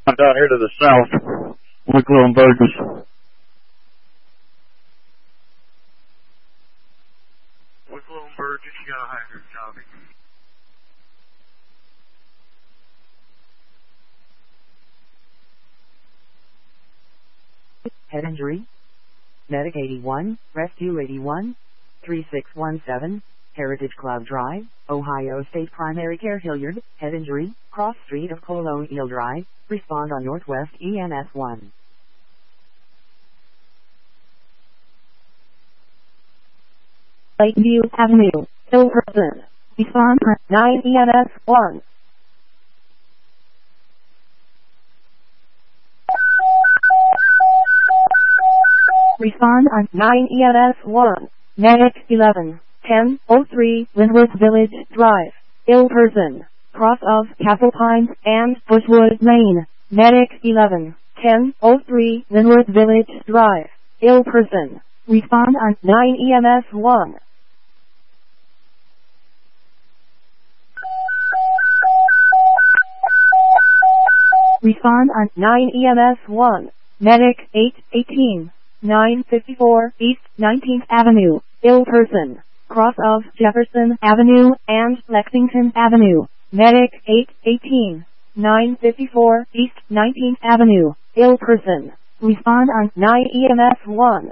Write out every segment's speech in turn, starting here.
Down here to the south, Wicklow and Burgess. Wicklow and Burgess, you got a hydrant copy. Head injury. Medic 81, Rescue 81, 3617, Heritage Club Drive, Ohio State Primary Care Hilliard, head injury, cross street of Colonial Drive, respond on Northwest EMS 1. Lakeview Avenue, Hilton, respond on 9 EMS 1. Respond on 9 EMS 1. Medic 11, 1003 Linwood Village Drive, ill person, cross of Castle Pines and Bushwood Lane. Medic 11, 1003 Linwood Village Drive, ill person, respond on 9 EMS 1. Respond on 9 EMS 1. Medic 818. 954 East 19th Avenue, ill person, cross of Jefferson Avenue and Lexington Avenue. Medic 818. 954 East 19th Avenue, ill person, respond on 9 EMS 1.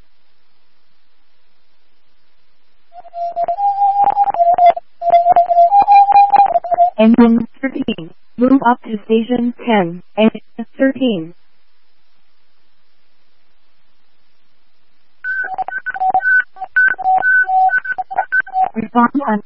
Engine 13, move up to station 10, engine 13. Respond on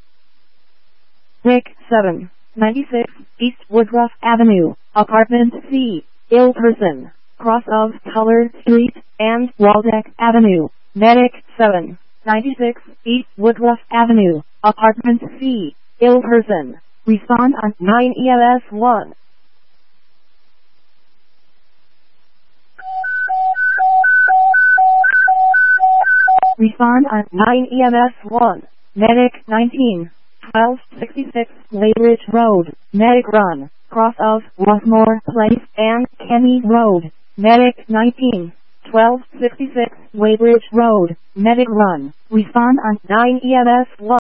Rick 7, 96 East Woodruff Avenue, Apartment C, ill person, cross of Color Street and Waldeck Avenue. Medic 7, 96 East Woodruff Avenue, Apartment C, ill person, respond on 9 EMS 1. Respond on 9 EMS 1. Medic 19, 1266 Layridge Road, Medic Run, cross of Rossmore Place and Kenny Road. Medic 19, 1266 Layridge Road, Medic Run, respond on 9 EMS 1.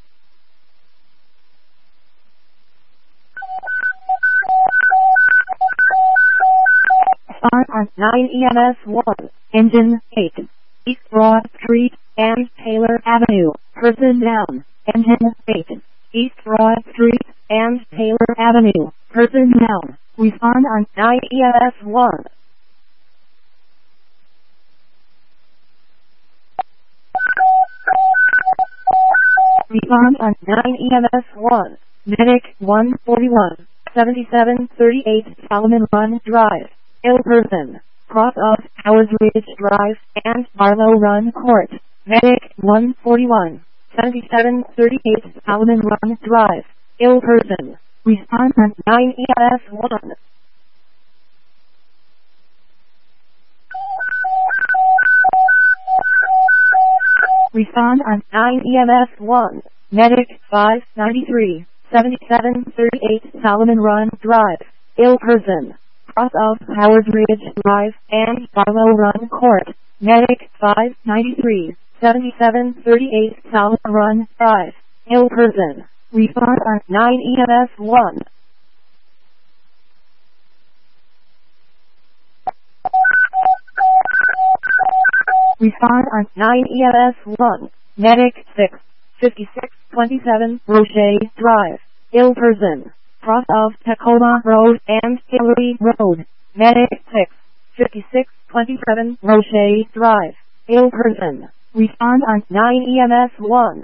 Respond on 9 EMS 1, Engine 8. East Broad Street and Taylor Avenue, person down, engine 8. East Broad Street and Taylor Avenue, person down, respond on 9 EMS 1. Respond on 9 EMS 1. Medic 141, 7738 Solomon Run Drive, ill person, cross of Howard Ridge Drive and Barlow Run Court. Medic 141, 7738 Solomon Run Drive, ill person, respond on 9 EMS 1. Respond on 9 EMS 1. Medic 593, 7738 Solomon Run Drive, ill person, cross of Howard Ridge Drive and Barlow Run Court. Medic 593, 7738 Solomon Run Drive, ill person, respond on 9 EMS 1. Respond on 9 EMS 1. Medic 6, 5627 Roche Drive, ill person, cross of Tacoma Road and Hillary Road. Medic 6, 5627 Roche Drive, ill person, respond on 9 EMS 1.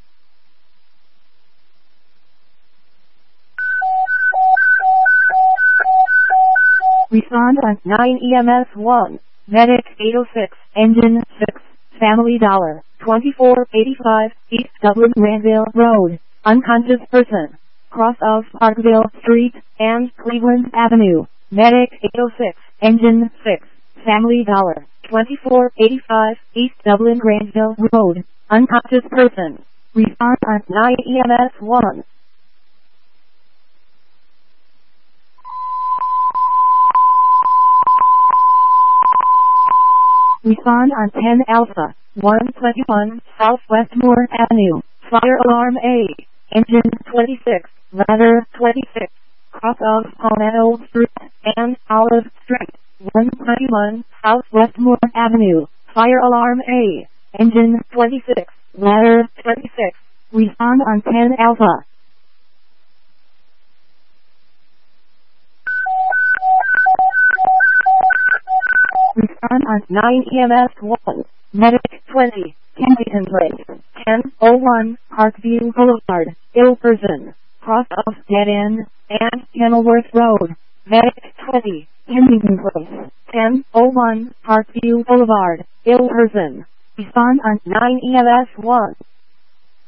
Respond on 9 EMS 1. Medic 806, Engine 6, Family Dollar, 2485 East Dublin Granville Road, unconscious person, cross of Parkville Street and Cleveland Avenue. Medic 806, Engine 6, Family Dollar, 2485 East Dublin Granville Road, unconscious person, respond on 9 EMS 1. Respond on 10 Alpha, 121 Southwest Moore Avenue. Fire alarm A. Engine 26, ladder 26. Cross of Palmetto Street and Olive Street. 121 Southwest Moore Avenue. Fire alarm A. Engine 26, ladder 26. Respond on 10 Alpha. Respond on 9 EMS 1. Medic 20. Kensington Place. 1001 Parkview Boulevard. Ilperson. Cross of Dead End and Kenilworth Road. Medic 20. Kensington Place. 1001 Parkview Boulevard. Ilperson. Respond on 9 EMS 1.